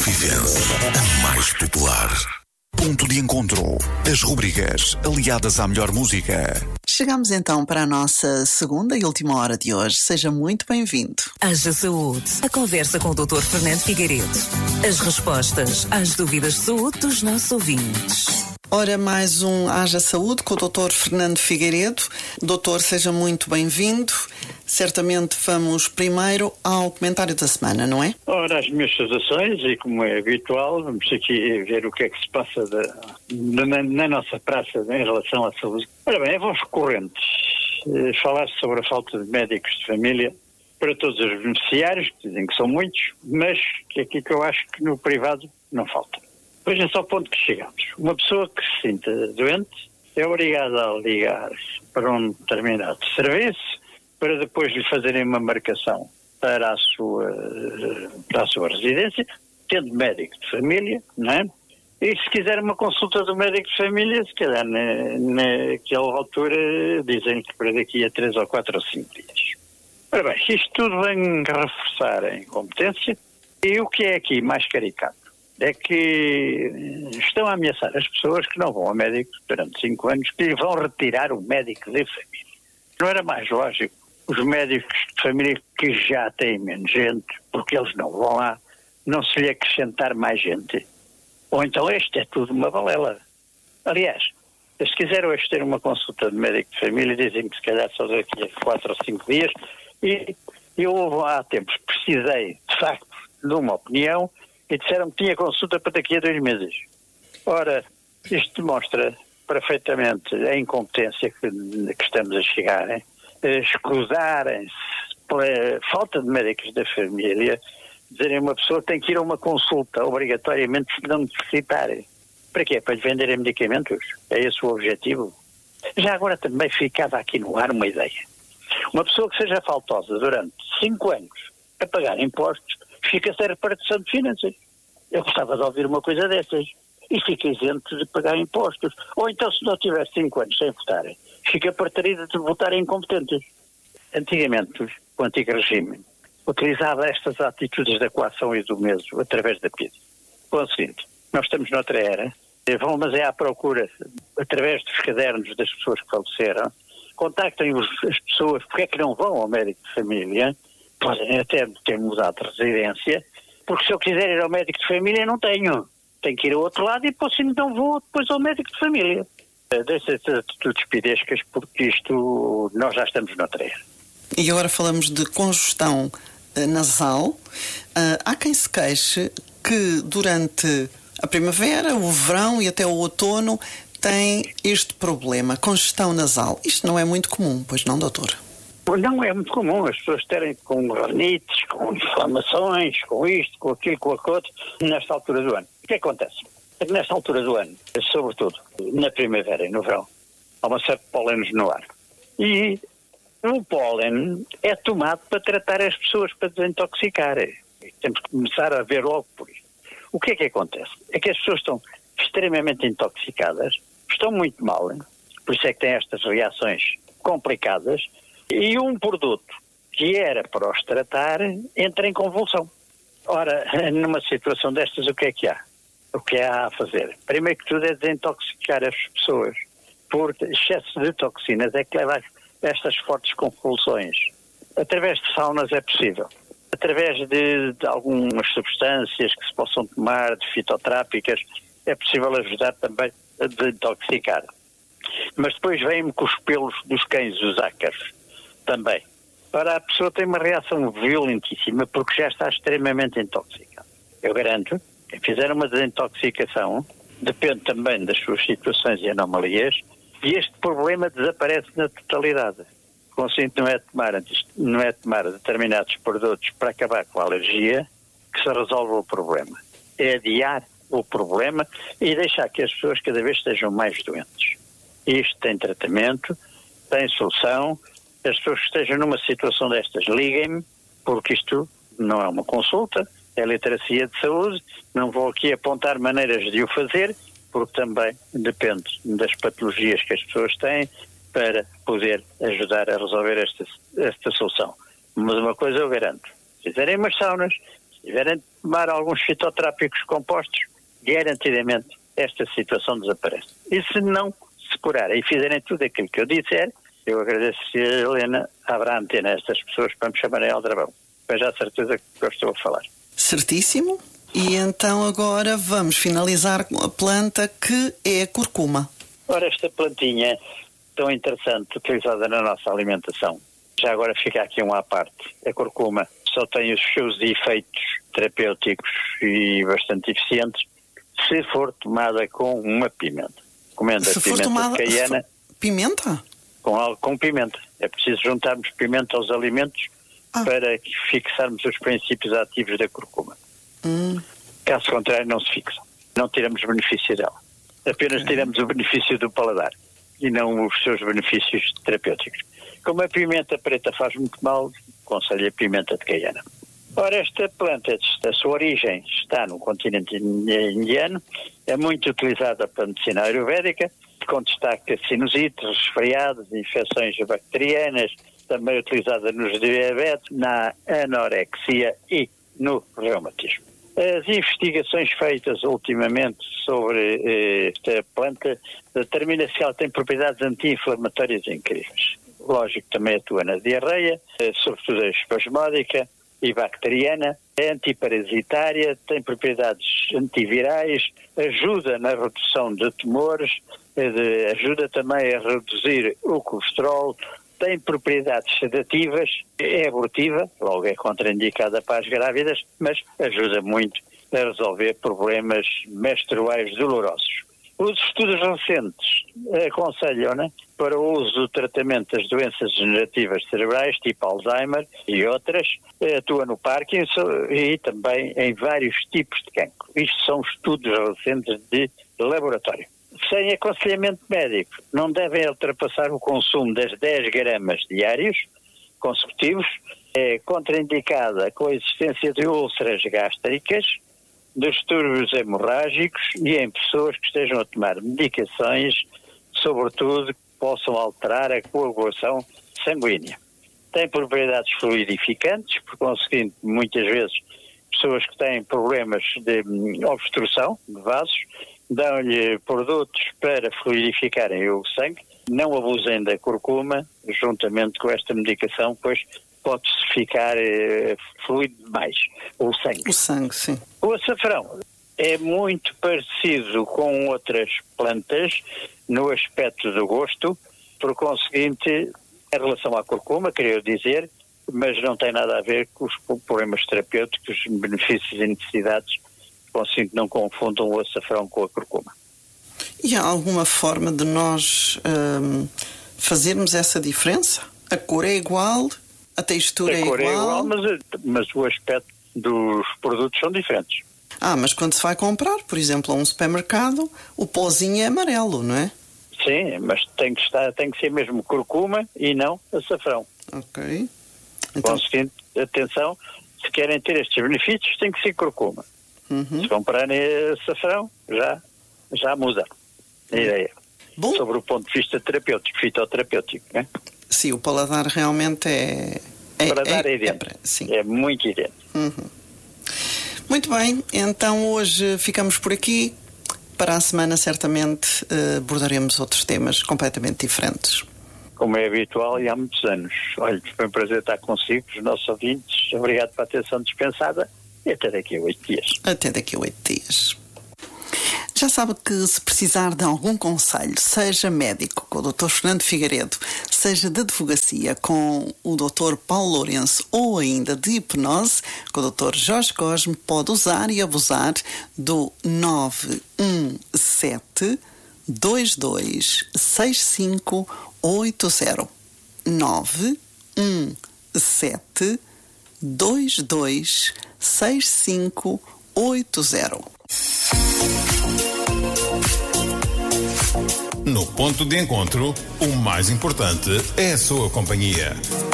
Vivense, a mais popular. Ponto de encontro. As rubricas aliadas à melhor música. Chegamos então para a nossa segunda e última hora de hoje. Seja muito bem-vindo. Haja Saúde. A conversa com o Dr. Fernando Figueiredo. As respostas às dúvidas de saúde dos nossos ouvintes. Ora, mais um Haja Saúde com o Dr. Fernando Figueiredo. Doutor, seja muito bem-vindo. Certamente vamos primeiro ao comentário da semana, não é? Ora, as minhas saudações, e como é habitual, vamos aqui ver o que é que se passa na nossa praça em relação à saúde. Ora bem, vamos recorrentes. Falar sobre a falta de médicos de família para todos os beneficiários, que dizem que são muitos, mas que é aqui que eu acho que no privado não falta. Veja só o ponto que chegamos. Uma pessoa que se sinta doente é obrigada a ligar-se para um determinado serviço para depois lhe fazerem uma marcação para a sua residência, tendo médico de família, não é? E se quiser uma consulta do médico de família, se calhar naquela altura dizem que para daqui a 3 ou 4 ou 5 dias. Ora bem, isto tudo vem reforçar a incompetência, e o que é aqui mais caricato é que estão a ameaçar as pessoas que não vão ao médico durante 5 anos, que lhe vão retirar o médico de família. Não era mais lógico os médicos de família que já têm menos gente, porque eles não vão lá, não se lhe acrescentar mais gente? Ou então isto é tudo uma balela. Aliás, se quiser hoje ter uma consulta de médico de família, dizem que se calhar só daqui a 4 ou 5 dias, e eu há tempos precisei, de facto, de uma opinião, e disseram que tinha consulta para daqui a 2 meses. Ora, isto demonstra perfeitamente a incompetência que estamos a chegar, hein? Escusarem-se pela falta de médicos da família, dizerem uma pessoa que tem que ir a uma consulta obrigatoriamente se não necessitarem. Para quê? Para lhe venderem medicamentos? É esse o objetivo? Já agora também ficava aqui no ar uma ideia. Uma pessoa que seja faltosa durante 5 anos a pagar impostos, fica sem repartição de finanças. Eu gostava de ouvir uma coisa dessas. E fica isento de pagar impostos. Ou então, se não tiver 5 anos sem votarem, fica partarido de votarem incompetentes. Antigamente, o antigo regime utilizava estas atitudes da coação e do meso através da PIDE. Com o seguinte, nós estamos noutra era, vão mas é à procura, através dos cadernos das pessoas que faleceram, contactem as pessoas, porque é que não vão ao médico de família, podem até ter mudado de residência, porque se eu quiser ir ao médico de família não tenho. Tenho que ir ao outro lado e depois então vou depois ao médico de família. Dessas atitudes pidescas, porque isto nós já estamos noutra era. E agora falamos de congestão nasal. Há quem se queixe que durante a primavera, o verão e até o outono tem este problema, congestão nasal. Isto não é muito comum, pois não, doutor? Não é muito comum as pessoas terem com rinites, com inflamações, com isto, com aquilo, com aquilo, nesta altura do ano. O que acontece? É que nesta altura do ano, sobretudo na primavera e no verão, há uma série de pólenes no ar. E o pólen é tomado para tratar as pessoas, para desintoxicarem. Temos que começar a ver logo por isto. O que é que acontece? É que as pessoas estão extremamente intoxicadas, estão muito mal, por isso é que têm estas reações complicadas, e um produto que era para os tratar entra em convulsão. Ora, numa situação destas, o que é que há? O que há a fazer? Primeiro que tudo é desintoxicar as pessoas, porque excesso de toxinas é que leva a estas fortes convulsões. Através de saunas é possível. Através de algumas substâncias que se possam tomar, de fitotrápicas, é possível ajudar também a desintoxicar. Mas depois vem-me com os pelos dos cães, os ácaros, também. Ora, a pessoa tem uma reação violentíssima porque já está extremamente intoxicada. Eu garanto, quem fizer uma desintoxicação depende também das suas situações e anomalias, e este problema desaparece na totalidade. O conselho não é tomar determinados produtos para acabar com a alergia que se resolve o problema. É adiar o problema e deixar que as pessoas cada vez estejam mais doentes. Isto tem tratamento, tem solução. As pessoas que estejam numa situação destas, liguem-me, porque isto não é uma consulta, é literacia de saúde. Não vou aqui apontar maneiras de o fazer, porque também depende das patologias que as pessoas têm para poder ajudar a resolver esta solução. Mas uma coisa eu garanto, se fizerem umas saunas, se tiverem de tomar alguns fitotrópicos compostos, garantidamente esta situação desaparece. E se não se curarem e fizerem tudo aquilo que eu disser, eu agradeço se a Helena abra a antena a estas pessoas para me chamarem ao Aldrabão. Veja a certeza que eu estou a falar. Certíssimo. E então agora vamos finalizar com a planta que é a curcuma. Ora, esta plantinha tão interessante, utilizada na nossa alimentação, já agora fica aqui um à parte. A curcuma só tem os seus efeitos terapêuticos e bastante eficientes se for tomada com uma pimenta. Comendo a pimenta de caiena. Pimenta? Com pimenta. É preciso juntarmos pimenta aos alimentos para fixarmos os princípios ativos da curcuma. Caso contrário, não se fixam. Não tiramos benefício dela. Apenas tiramos o benefício do paladar e não os seus benefícios terapêuticos. Como a pimenta preta faz muito mal, aconselho a pimenta de caiena. Ora, esta planta, a sua origem está no continente indiano, é muito utilizada para a medicina ayurvédica, com destaque a sinusites, resfriados, infecções bacterianas, também utilizada nos diabetes, na anorexia e no reumatismo. As investigações feitas ultimamente sobre esta planta determina-se que ela tem propriedades anti-inflamatórias incríveis. Lógico, também atua na diarreia, sobretudo a espasmódica e bacteriana, é antiparasitária, tem propriedades antivirais, ajuda na redução de tumores, ajuda também a reduzir o colesterol, tem propriedades sedativas, é abortiva, logo é contraindicada para as grávidas, mas ajuda muito a resolver problemas menstruais dolorosos. Os estudos recentes aconselham para o uso do tratamento das doenças degenerativas cerebrais, tipo Alzheimer e outras, atua no Parkinson e também em vários tipos de cancro. Isto são estudos recentes de laboratório. Sem aconselhamento médico, não devem ultrapassar o consumo das 10 gramas diários consecutivos. É contraindicada com a existência de úlceras gástricas, distúrbios hemorrágicos e em pessoas que estejam a tomar medicações, sobretudo que possam alterar a coagulação sanguínea. Tem propriedades fluidificantes, por conseguinte, muitas vezes, pessoas que têm problemas de obstrução de vasos, dão-lhe produtos para fluidificarem o sangue. Não abusem da curcuma, juntamente com esta medicação, pois pode-se ficar fluido demais o sangue. O sangue, sim. O açafrão é muito parecido com outras plantas no aspecto do gosto, por conseguinte, em relação à curcuma, queria dizer, mas não tem nada a ver com os problemas terapêuticos, benefícios e necessidades. Conseguinte, não confundam o açafrão com a curcuma. E há alguma forma de nós fazermos essa diferença? A cor é igual? A textura é igual? A cor é igual, mas o aspecto dos produtos são diferentes. Mas quando se vai comprar, por exemplo, a um supermercado, o pozinho é amarelo, não é? Sim, mas tem que ser mesmo curcuma e não açafrão. Ok. Então... Conseguinte, atenção, se querem ter estes benefícios, tem que ser curcuma. Se comprarem açafrão, já muda a ideia. Bom. Sobre o ponto de vista terapêutico, fitoterapêutico, né? Sim, o paladar realmente é idêntico. É muito idêntico. Muito bem, então hoje ficamos por aqui. Para a semana, certamente, abordaremos outros temas completamente diferentes. Como é habitual e há muitos anos. Olha, foi um prazer estar consigo, os nossos ouvintes. Obrigado pela atenção dispensada e até daqui a 8 dias. Até daqui a 8 dias. Já sabe que se precisar de algum conselho, seja médico com o Dr. Fernando Figueiredo, seja de advocacia com o Dr. Paulo Lourenço ou ainda de hipnose com o Dr. Jorge Cosme, pode usar e abusar do 917 226580. 917 226580. No ponto de encontro, o mais importante é a sua companhia.